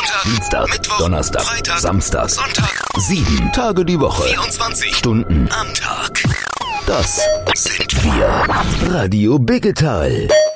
Montag, Dienstag, Mittwoch, Donnerstag, Freitag, Samstag, Sonntag, 7 Tage die Woche, 24 Stunden am Tag. Das sind wir. Radio Biggetal.